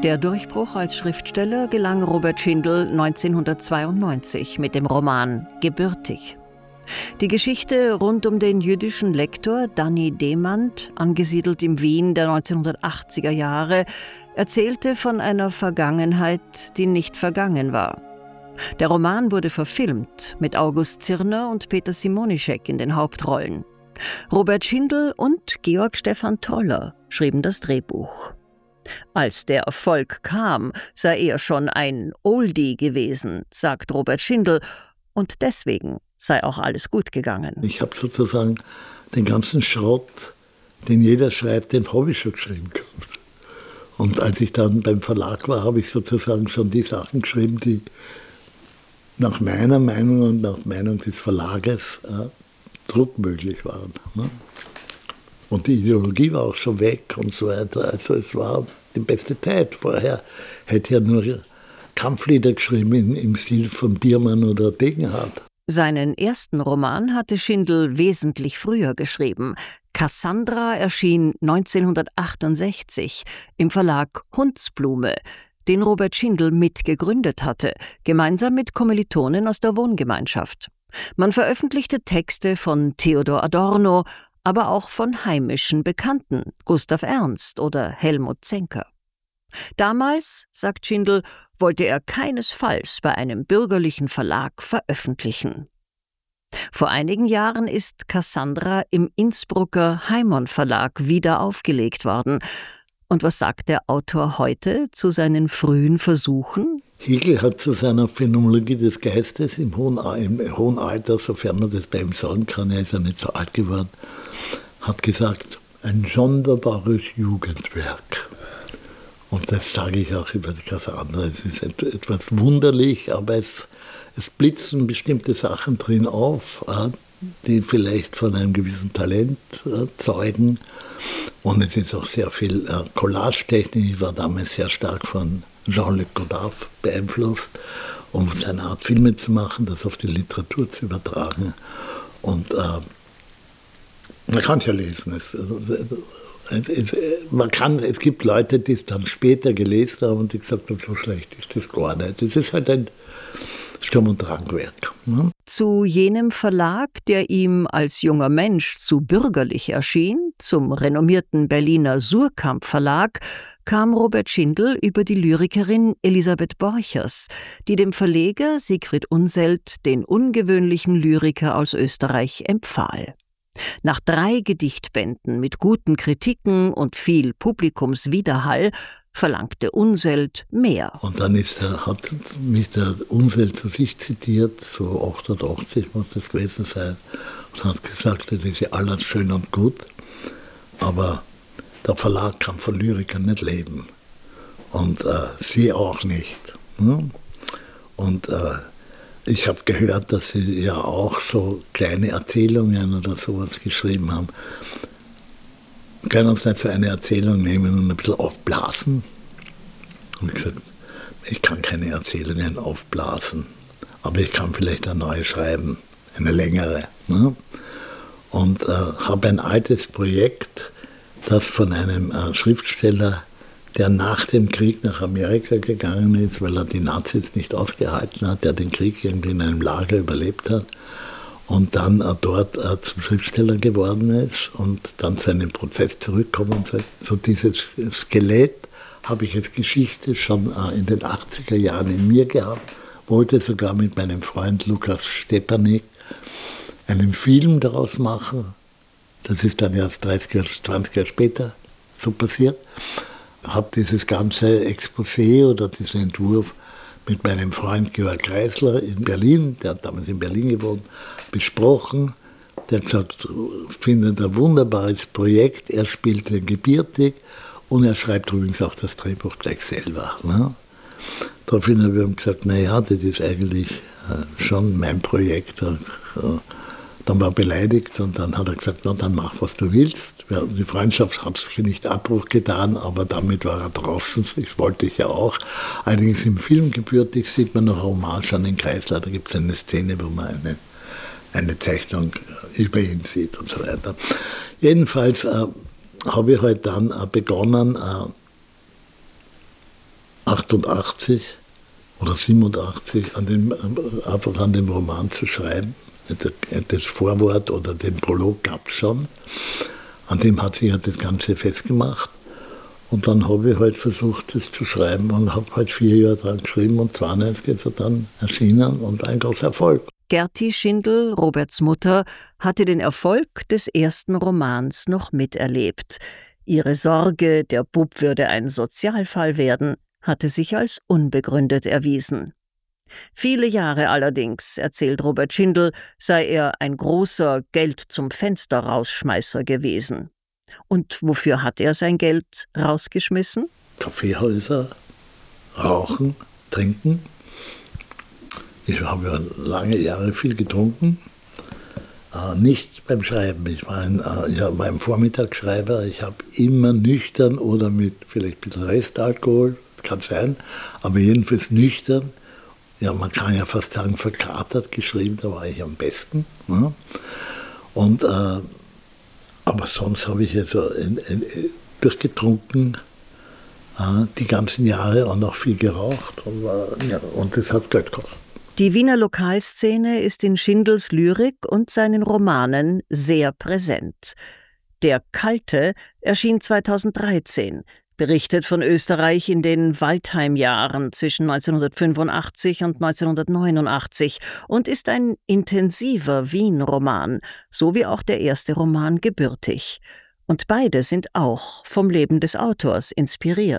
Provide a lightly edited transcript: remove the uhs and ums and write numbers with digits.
Der Durchbruch als Schriftsteller gelang Robert Schindel 1992 mit dem Roman Gebürtig. Die Geschichte rund um den jüdischen Lektor Danny Demand, angesiedelt im Wien der 1980er Jahre, erzählte von einer Vergangenheit, die nicht vergangen war. Der Roman wurde verfilmt, mit August Zirner und Peter Simonischek in den Hauptrollen. Robert Schindel und Georg Stephan Toller schrieben das Drehbuch. Als der Erfolg kam, sei er schon ein Oldie gewesen, sagt Robert Schindel, und deswegen sei auch alles gut gegangen. Ich habe sozusagen den ganzen Schrott, den jeder schreibt, den habe ich schon geschrieben gehabt. Und als ich dann beim Verlag war, habe ich sozusagen schon die Sachen geschrieben, die nach meiner Meinung und nach Meinung des Verlages druckmöglich waren. Ne? Und die Ideologie war auch schon weg und so weiter. Also es war die beste Zeit. Vorher hätte er nur Kampflieder geschrieben im Stil von Biermann oder Degenhardt. Seinen ersten Roman hatte Schindel wesentlich früher geschrieben. Cassandra erschien 1968 im Verlag Hundsblume, den Robert Schindel mitgegründet hatte, gemeinsam mit Kommilitonen aus der Wohngemeinschaft. Man veröffentlichte Texte von Theodor Adorno, aber auch von heimischen Bekannten, Gustav Ernst oder Helmut Zenker. Damals, sagt Schindel, wollte er keinesfalls bei einem bürgerlichen Verlag veröffentlichen. Vor einigen Jahren ist Cassandra im Innsbrucker Heimon Verlag wieder aufgelegt worden. Und was sagt der Autor heute zu seinen frühen Versuchen? Hegel hat zu seiner Phänomenologie des Geistes im hohen Alter, sofern man das bei ihm sagen kann, er ist ja nicht so alt geworden, hat gesagt, ein sonderbares Jugendwerk. Und das sage ich auch über die Cassandra. Es ist etwas wunderlich, aber es blitzen bestimmte Sachen drin auf, die vielleicht von einem gewissen Talent zeugen. Und es ist auch sehr viel Collage-Technik. Ich war damals sehr stark von Jean-Luc Godard beeinflusst, um seine Art Filme zu machen, das auf die Literatur zu übertragen. Und man kann es ja lesen. Es gibt Leute, die es dann später gelesen haben und die gesagt haben, so schlecht ist das gar nicht. Es ist halt ein Sturm- und Drangwerk. Ne? Zu jenem Verlag, der ihm als junger Mensch zu bürgerlich erschien, zum renommierten Berliner Suhrkamp Verlag, kam Robert Schindel über die Lyrikerin Elisabeth Borchers, die dem Verleger Siegfried Unseld den ungewöhnlichen Lyriker aus Österreich empfahl. Nach 3 Gedichtbänden mit guten Kritiken und viel Publikumswiderhall verlangte Unseld mehr. Und dann hat mich der Unseld zu sich zitiert, so 88 muss das gewesen sein, und hat gesagt, das ist ja alles schön und gut, aber der Verlag kann von Lyrikern nicht leben. Und sie auch nicht. Ne? Und ich habe gehört, dass sie ja auch so kleine Erzählungen oder sowas geschrieben haben. Wir können uns nicht so eine Erzählung nehmen und ein bisschen aufblasen. Und ich gesagt, ich kann keine Erzählungen aufblasen, aber ich kann vielleicht eine neue schreiben, eine längere. Ne? Und habe ein altes Projekt, das von einem Schriftsteller, der nach dem Krieg nach Amerika gegangen ist, weil er die Nazis nicht ausgehalten hat, der den Krieg irgendwie in einem Lager überlebt hat und dann dort zum Schriftsteller geworden ist und dann zu einem Prozess zurückkommen soll. So dieses Skelett habe ich als Geschichte schon in den 80er Jahren in mir gehabt, wollte sogar mit meinem Freund Lukas Stepanek einen Film daraus machen. Das ist dann erst 20 Jahre später so passiert. Habe dieses ganze Exposé oder diesen Entwurf mit meinem Freund Georg Kreisler in Berlin, der hat damals in Berlin gewohnt, besprochen. Der hat gesagt, findet ein wunderbares Projekt, er spielt den Gebürtig und er schreibt übrigens auch das Drehbuch gleich selber. Ne? Daraufhin haben wir gesagt, naja, das ist eigentlich schon mein Projekt. Dann war er beleidigt und dann hat er gesagt, na, dann mach, was du willst. Die Freundschaft hat sich nicht Abbruch getan, aber damit war er draußen. Das wollte ich ja auch. Allerdings im Film Gebürtig sieht man noch eine Hommage an den Kreisler. Da gibt es eine Szene, wo man eine Zeichnung über ihn sieht und so weiter. Jedenfalls habe ich halt dann begonnen, 88 oder 87 einfach an dem Roman zu schreiben. Das Vorwort oder den Prolog gab es schon. An dem hat sich ja das Ganze festgemacht. Und dann habe ich halt versucht, das zu schreiben und habe halt 4 Jahre dran geschrieben und 92 ist er dann erschienen und ein großer Erfolg. Gerti Schindel, Roberts Mutter, hatte den Erfolg des ersten Romans noch miterlebt. Ihre Sorge, der Bub würde ein Sozialfall werden, hatte sich als unbegründet erwiesen. Viele Jahre allerdings, erzählt Robert Schindel, sei er ein großer Geld-zum-Fenster-Rausschmeißer gewesen. Und wofür hat er sein Geld rausgeschmissen? Kaffeehäuser, Rauchen, Trinken. Ich habe ja lange Jahre viel getrunken. Nicht beim Schreiben. Ich war ein Vormittagsschreiber. Ich habe immer nüchtern oder mit vielleicht ein bisschen Restalkohol, kann sein, aber jedenfalls nüchtern. Ja, man kann ja fast sagen, verkatert geschrieben, da war ich am besten. Ne? Und, aber sonst habe ich jetzt durchgetrunken die ganzen Jahre und auch viel geraucht. Und das hat Geld gekostet. Die Wiener Lokalszene ist in Schindels Lyrik und seinen Romanen sehr präsent. Der Kalte erschien 2013, berichtet von Österreich in den Waldheim-Jahren zwischen 1985 und 1989 und ist ein intensiver Wien-Roman, so wie auch der erste Roman Gebürtig. Und beide sind auch vom Leben des Autors inspiriert.